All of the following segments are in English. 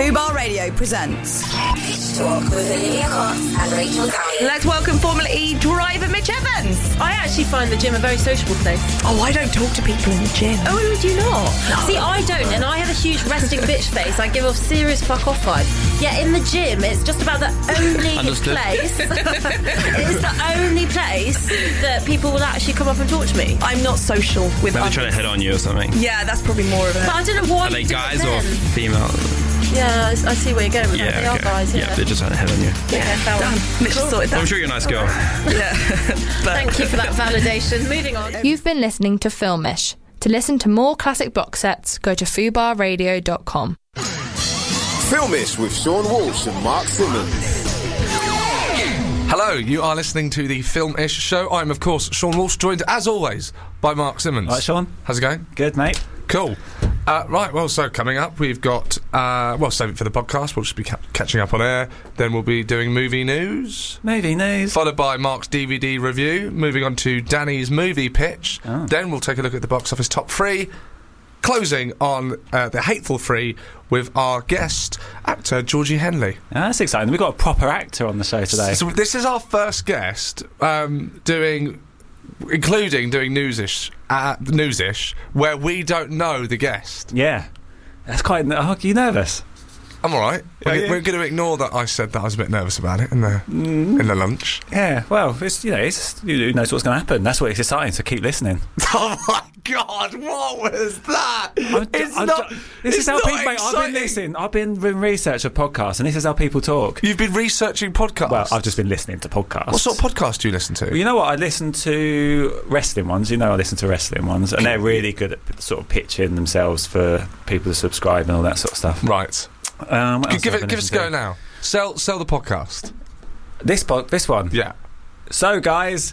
Fubar Radio presents Pitch Talk with Olivia Cox and Rachel Galley. Let's welcome Formula E driver Mitch Evans. I actually find the gym a very sociable place. Oh, I don't talk to people in the gym. Oh, would you not? No. See, I don't, and I have a huge resting bitch face. I give off serious fuck off vibes. Yeah, in the gym, it's just about the only place. It's the only place that people will actually come up and talk to me. I'm not social with Maybe others. trying to hit on you or something. Yeah, that's probably more of it. But I don't know why. Are they you do guys it or then. female? Yeah, I see where you're going with that. They are okay. guys. Yeah, they're just trying to hit on you. Yeah, Done. Mitch has sorted that. I'm sure you're a nice girl. Yeah. Thank you for that validation. Moving on. You've been listening to Filmish. To listen to more classic box sets, go to fubarradio.com. Filmish with Sean Walsh and Mark Simmons. Hello, you are listening to the Film-ish show. I'm, of course, Sean Walsh, joined, as always, by Mark Simmons. Right, Sean. How's it going? Good, mate. Cool. Right, well, so coming up, we've got... save it for the podcast. We'll just be catching up on air. Then we'll be doing movie news. Movie news. Followed by Mark's DVD review. Moving on to Danny's movie pitch. Oh. Then we'll take a look at the box office top three. Closing on The Hateful Three with our guest, actor Georgie Henley. Oh, that's exciting. We've got a proper actor on the show today. So this is our first guest including doing Newsish, where we don't know the guest. Yeah. That's quite... Are you nervous? I'm all right. We're going to ignore that I said that I was a bit nervous about it in the lunch. Yeah, well, it's who knows what's going to happen. That's what it's exciting, so keep listening. Oh my God, what was that? This is how people... Mate, I've been doing research of podcasts, and this is how people talk. You've been researching podcasts? Well, I've just been listening to podcasts. What sort of podcasts do you listen to? Well, you know what? I listen to wrestling ones. I listen to wrestling ones, and they're really good at sort of pitching themselves for people to subscribe and all that sort of stuff. Right. Give us a go now. Sell the podcast. This one. Yeah. So, guys,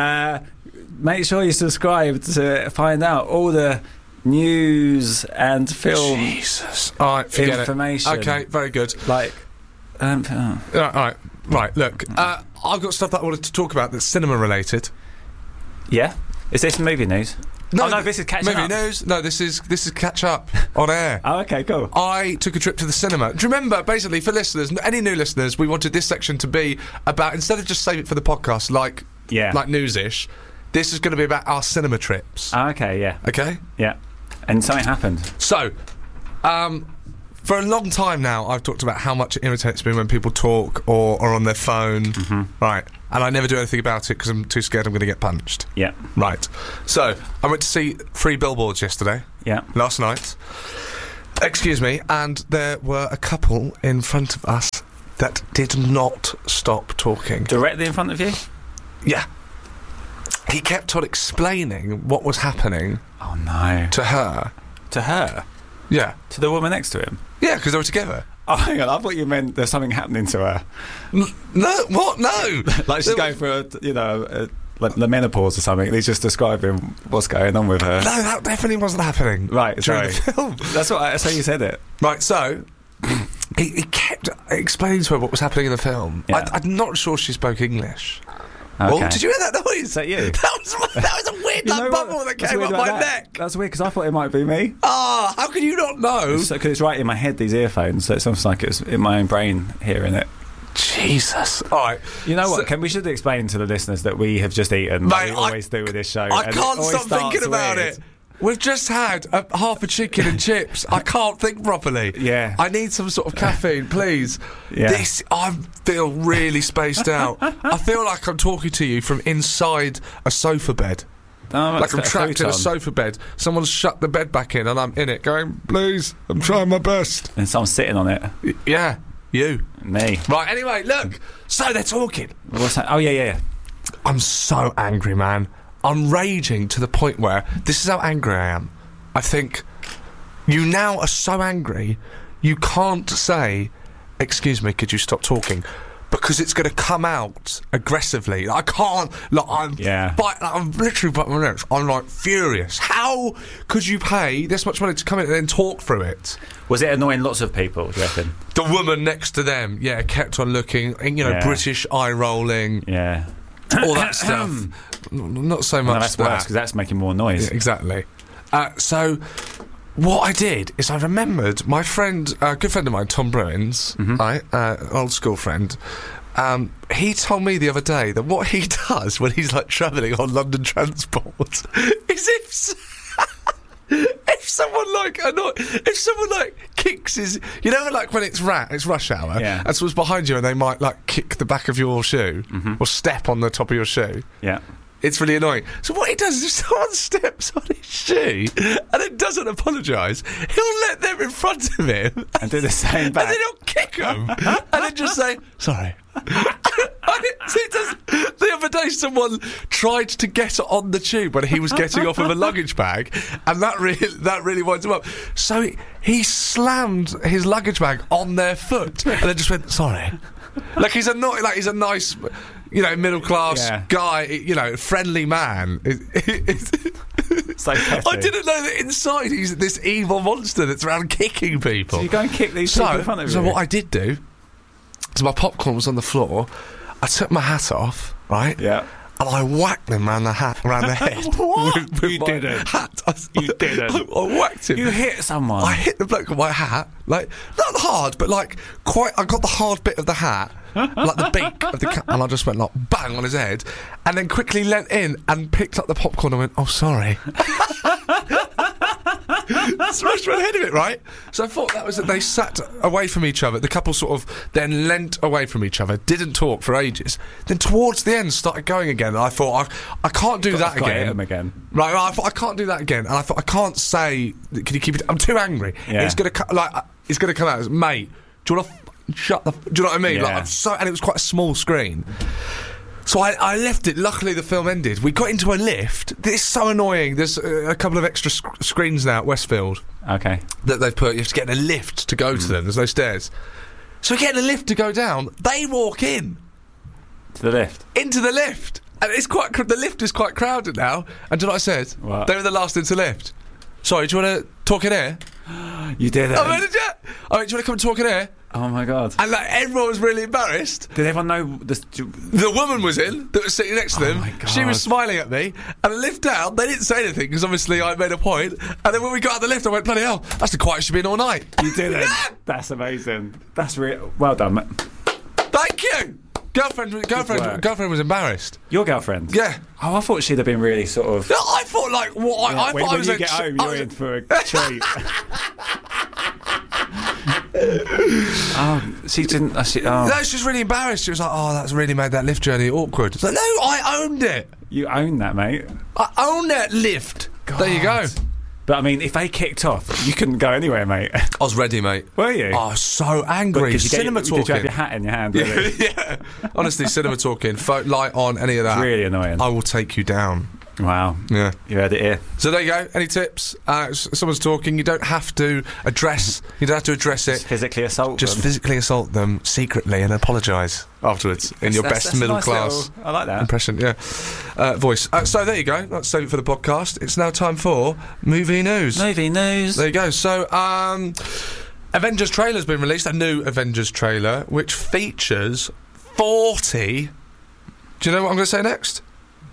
make sure you subscribe to find out all the news and film Jesus. All right, forget information. Okay, very good. Like, All right. Look, I've got stuff that I wanted to talk about that's cinema related. yeah. Is this movie news? No, this is catching movie up. news. No, this is catch up on air. Oh, okay, cool. I took a trip to the cinema. Do you remember, basically, for listeners, any new listeners, we wanted this section to be about, instead of just save it for the podcast, like Newsish, this is going to be about our cinema trips. Oh, okay, yeah. Okay? Yeah. And something happened. So, for a long time now, I've talked about how much it irritates me when people talk or are on their phone. Mm-hmm. Right. And I never do anything about it because I'm too scared I'm going to get punched. Yeah. Right. So, I went to see 3 Billboards yesterday. Yeah. Last night. Excuse me. And there were a couple in front of us that did not stop talking. Directly in front of you? Yeah. He kept on explaining what was happening. Oh, no. To her. To her? Yeah. To the woman next to him? Yeah, because they were together. Oh, hang on. I thought you meant there's something happening to her. No, what? No. Like she's going for like the menopause or something. He's just describing what's going on with her. No, that definitely wasn't happening. Right, during sorry. the film. That's how you said it. Right, so he kept explaining to her what was happening in the film. Yeah. I'm not sure she spoke English. Okay. Oh, did you hear that noise? Is that you? That was a weird bubble that came up my neck. That's weird because I thought it might be me. Ah, how can you not know? Because it's right in my head, these earphones, so it's almost like it's in my own brain hearing it. Jesus. All right. You know what? We should explain to the listeners that we have just eaten, mate, like we always do with this show. I can't stop thinking about it. We've just had half a chicken and chips. I can't think properly. Yeah. I need some sort of caffeine, please. Yeah. I feel really spaced out. I feel like I'm talking to you from inside a sofa bed. Oh, like I'm trapped in a sofa bed. Someone's shut the bed back in and I'm in it going, please, I'm trying my best. And someone's sitting on it. Yeah, you. Me. Right, anyway, look. So they're talking. What's that? Oh, yeah. I'm so angry, man. I'm raging to the point where this is how angry I am. I think you now are so angry you can't say, excuse me, could you stop talking? Because it's going to come out aggressively. I can't. I'm literally biting my lips. I'm like furious. How could you pay this much money to come in and then talk through it? Was it annoying lots of people, do you reckon? The woman next to them, kept on looking, British eye rolling. Yeah. All that stuff. Not so much. No, that's worse because that's making more noise. Yeah, exactly. So what I did is I remembered my friend, a good friend of mine, Tom Bruins, right, old school friend. He told me the other day that what he does when he's like travelling on London transport is if someone like kicks his, you know, like when it's rush hour, and someone's behind you and they might like kick the back of your shoe or step on the top of your shoe. Yeah. It's really annoying. So what he does is if someone steps on his shoe and then doesn't apologise, he'll let them in front of him and do the same back. And then he'll kick them and then just say, sorry. The other day someone tried to get on the tube when he was getting off of a luggage bag, and that really winds him up. So he slammed his luggage bag on their foot and then just went, sorry. Like he's a nice, you know, middle class guy, you know, friendly man. So I didn't know that inside he's this evil monster that's around kicking people. So you go and kick these people in front of you. So what I did do, so my popcorn was on the floor, I took my hat off, right? Yeah. And I whacked him around the head. What? You didn't. Hat. You didn't. I whacked him. You hit someone. I hit the bloke with my hat, like not hard, but like quite. I got the hard bit of the hat, like the beak of the cap, and I just went like bang on his head, and then quickly leant in and picked up the popcorn and went, "Oh, sorry." Smashed my head of it, right? So I thought that was that they sat away from each other. The couple sort of then leant away from each other, didn't talk for ages. Then towards the end, started going again. And I thought, I can't do that again. Hit him again. Right? I thought I can't do that again. And I thought I can't say. Can you keep it? I'm too angry. Yeah. It's gonna come out as, mate. Do you want to shut the? Do you know what I mean? Yeah. Like, and it was quite a small screen. So I left it. Luckily, the film ended. We got into a lift. It's so annoying. There's a couple of extra screens now at Westfield. Okay. That they've put. You have to get in a lift to go to them. There's no stairs. So we get in a lift to go down. They walk in. To the lift? Into the lift. And it's quite. The lift is quite crowded now. And do you know what I said? What? They were the last into lift. Sorry, do you want to talk in here? You did it. Oh, did you? Oh, do you want to come and talk in here? Oh my god. And like everyone was really embarrassed. Did everyone know the woman was in that was sitting next to them? Oh my God. She was smiling at me, and I lift down. They didn't say anything because obviously I made a point. And then when we got out of the lift, I went, bloody hell, that's the quietest you've been all night. You did it. That's amazing. That's well done, mate. Thank you. Girlfriend was embarrassed. Your girlfriend? Yeah. Oh, I thought she'd have been really sort of. No, I thought like what? I when thought I was you get home, you're in for a treat. Oh, she didn't. No, she was really embarrassed. She was like, "Oh, that's really made that lift journey awkward." It's like, no, I owned it. You own that, mate. I own that lift. God. There you go. But I mean, if they kicked off, you couldn't go anywhere, mate. I was ready, mate. Were you? Oh, I was so angry. Cinema talking. Did you have your hat in your hand? Really? Yeah. Honestly, cinema talking. Light on, any of that. It's really annoying. I will take you down. Wow. Yeah. You heard it here. So there you go. Any tips? Someone's talking. You don't have to address. You don't have to address it. Just physically assault them. Just physically assault them secretly and apologise afterwards in your best middle nice class. I like that impression. Yeah. Voice. So there you go. Let's save it for the podcast. It's now time for movie news. Movie news. There you go. So Avengers trailer's been released. A new Avengers trailer which features 40. Do you know what I'm going to say next?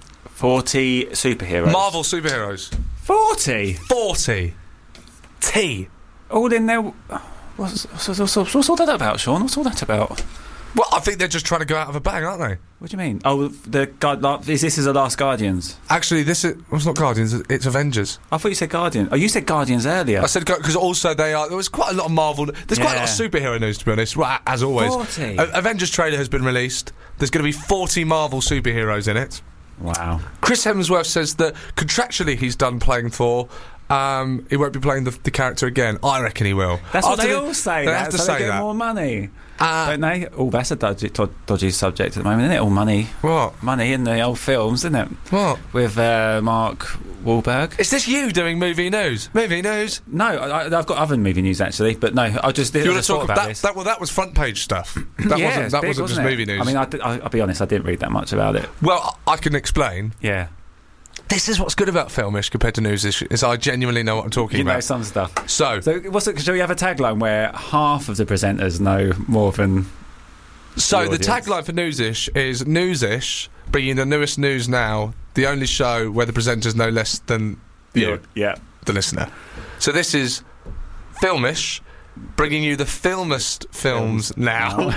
40 superheroes. Marvel superheroes. 40? 40. T. All in there. What's all that about, Sean? What's all that about? Well, I think they're just trying to go out of a bang, aren't they? What do you mean? Oh, this is the last Guardians. Actually, it's not Guardians, it's Avengers. I thought you said Guardians. Oh, you said Guardians earlier. I said because also there was quite a lot of Marvel. There's quite a lot of superhero news, to be honest. Right, as always. 40. Avengers trailer has been released. There's going to be 40 Marvel superheroes in it. Wow. Chris Hemsworth says that contractually he's done playing Thor. He won't be playing the character again. I reckon he will. That's what they all say. They have to say they get that. more money. Don't they? Oh, that's a dodgy subject at the moment, isn't it? All money. What? Money in the old films, isn't it? What? With Mark Wahlberg. Is this you doing movie news? Movie news? No, I've got other movie news actually, but no, I just you want to talk about this. That was front page stuff. That wasn't just movie news. I mean, I'll be honest, I didn't read that much about it. Well, I can explain. Yeah. This is what's good about Filmish compared to Newsish, is I genuinely know what I'm talking about. You know some stuff. So shall we have a tagline where half of the presenters know more than the tagline for Newsish is Newsish, bringing the newest news now, the only show where the presenters know less than you. Yeah. the listener. So this is Filmish, bringing you the filmest films now.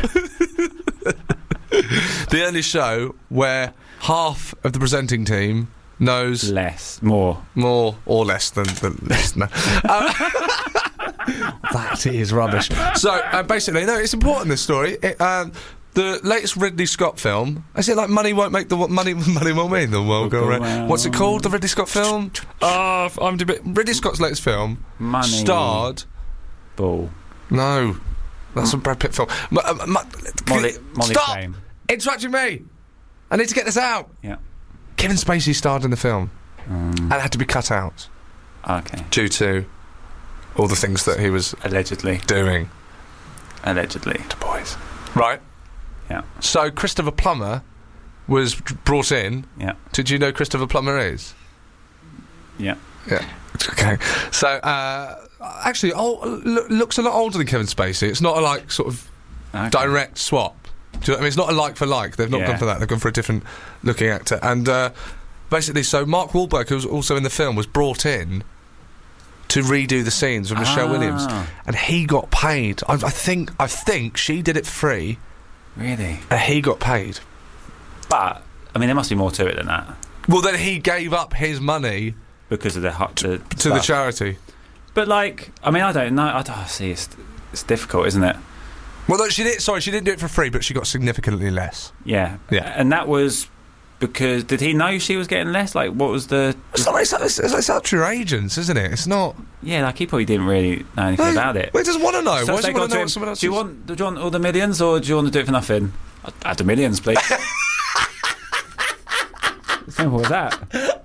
The only show where half of the presenting team knows more or less than the listener. That is rubbish. So basically, no, it's important, this story. The latest Ridley Scott film, is it like Money Won't Make the Money Won't Make the World Go Round? What's it called? The Ridley Scott film? Ridley Scott's latest film starred Ball. No, that's a Brad Pitt film. Molly Stop Flame. interrupting me. I need to get this out. Yeah. Kevin Spacey starred in the film and had to be cut out. Okay. Due to all the things that he was allegedly doing. To boys. Right. Yeah. So Christopher Plummer was brought in. Yeah. Did you know Christopher Plummer is? Yeah. Yeah. Okay. So actually, looks a lot older than Kevin Spacey. It's not a sort of direct swap. Do you know what I mean? It's not a like for like. They've not gone for that. They've gone for a different looking actor. And basically, so Mark Wahlberg, who was also in the film, was brought in to redo the scenes with Michelle Williams, and he got paid. I think she did it for free. Really? And he got paid. But I mean, there must be more to it than that. Well, then he gave up his money because of to the charity. But I mean, I don't know. I don't see. It's difficult, isn't it? Well, no, she didn't do it for free, but she got significantly less. Yeah. And that was because did he know she was getting less? What was the? It's up to your agents, isn't it? It's not. Yeah, he probably didn't really know anything about it. Well, he doesn't want to know. So Why does he want to know what someone else do you want all the millions, or do you want to do it for nothing? I'd the millions, please. Simple as that.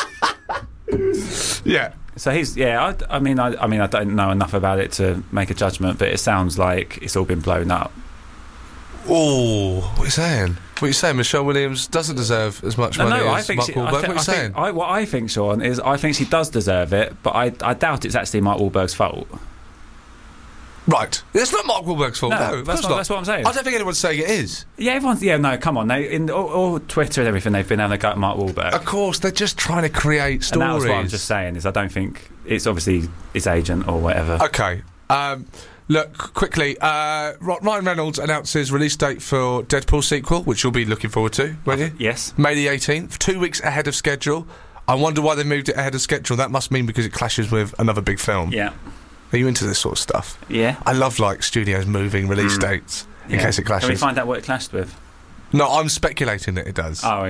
Yeah. So he's I mean I don't know enough about it to make a judgment, but it sounds like it's all been blown up. Oh, what are you saying? What are you saying? Michelle Williams doesn't deserve as much money as Mark Wahlberg? What are you saying? What I think, Sean, is I think she does deserve it, but I doubt it's actually Mark Wahlberg's fault. Right. It's not Mark Wahlberg's fault. No, that's what I'm saying. I don't think anyone's saying it is. Yeah, no, come on. In all Twitter and everything, they've been having a go at Mark Wahlberg. Of course, they're just trying to create stories. And that was what I'm just saying, is I don't think it's obviously his agent or whatever. Okay. Look, quickly, Ryan Reynolds announces release date for Deadpool sequel, which you'll be looking forward to, won't you? Yes. May the 18th, 2 weeks ahead of schedule. I wonder why they moved it ahead of schedule. That must mean because it clashes with another big film. Yeah. Are you into this sort of stuff? Yeah. I love, studios moving release dates in case it clashes. Can we find out what it clashed with? No, I'm speculating that it does. Oh,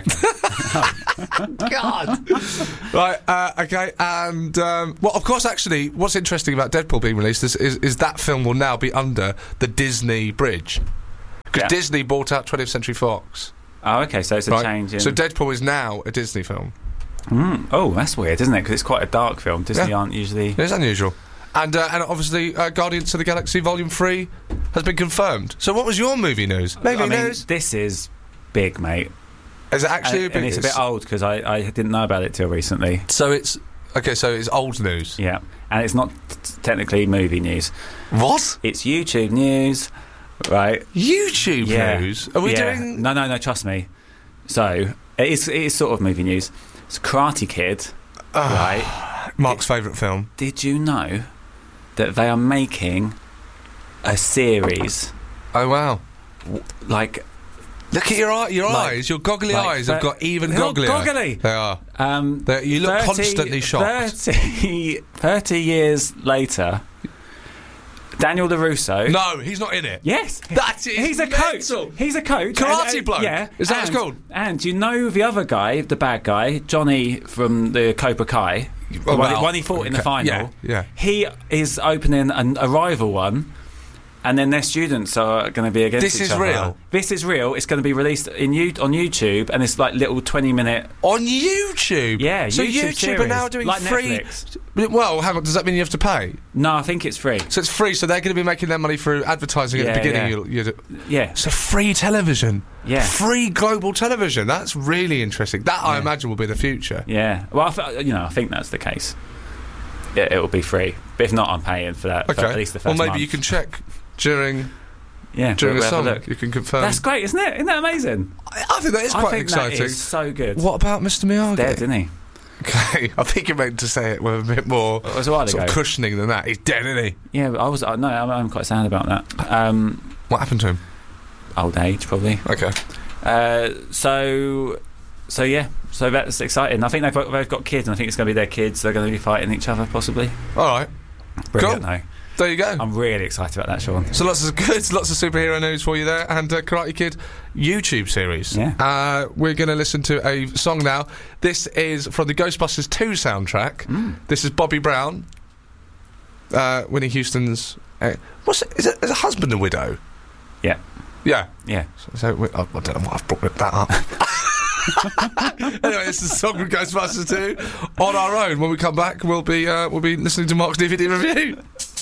okay. God. Right, okay, and, well, of course, actually, what's interesting about Deadpool being released is that film will now be under the Disney bridge. Because Disney bought out 20th Century Fox. Oh, okay, so it's a change in... So Deadpool is now a Disney film. Oh, that's weird, isn't it? Because it's quite a dark film. Disney aren't usually... It's unusual. And obviously, Guardians of the Galaxy Volume 3 has been confirmed. So what was your movie news? News? This is big, mate. Is it actually and it's a bit old, because I didn't know about it till recently. So it's... Okay, so it's old news. Yeah. And it's not technically movie news. What? It's YouTube news, right? YouTube news? Are we doing... No, trust me. So, it is sort of movie news. It's Karate Kid, right? Mark's favourite film. Did you know that they are making a series? Oh, wow. Look at your eyes. Your goggly eyes have got even gogglier. Goggly. They are. You look constantly shocked. 30 years later, Daniel LaRusso... No, he's not in it. Yes. That is He's a mental. coach. He's a coach. Karate bloke. Yeah. Is that what it's called? And you know the other guy, the bad guy, Johnny from the Cobra Kai, the one he fought in the final. Yeah. He is opening a rival one, and then their students are going to be against each other. Real? This is real. It's going to be released on YouTube, and it's little 20-minute... On YouTube? Yeah, so YouTube series, are now doing free... Netflix. Well, hang on, does that mean you have to pay? No, I think it's free. So it's free, so they're going to be making their money through advertising at the beginning. Yeah. So free television. Yeah. Free global television. That's really interesting. That, I imagine, will be the future. Yeah. Well, I think that's the case. Yeah, it will be free. But if not, I'm paying for that for at least the first month. Maybe you can check during a song. You can confirm. That's great, isn't it? Isn't that amazing? I think that is quite exciting. That is so good. What about Mr. Miyagi? Dead, isn't he? Okay, I think you meant to say it with a bit more It was a while sort of ago. cushioning than that. He's dead, isn't he? Yeah, but I'm quite sad about that. What happened to him? Old age, probably. Okay. So that's exciting. I think they've got kids, and I think it's going to be their kids. They're going to be fighting each other, possibly. All right. Brilliant, Cool. though. There you go. I'm really excited about that, Sean. So lots of superhero news for you there, and Karate Kid YouTube series. Yeah. We're going to listen to a song now. This is from the Ghostbusters 2 soundtrack. This is Bobby Brown, Whitney Houston's. Is it a husband and widow? Yeah. Yeah. Yeah. So I don't know why I've brought that up. Anyway, this is a song from Ghostbusters 2 on our own. When we come back, we'll be listening to Mark's DVD review.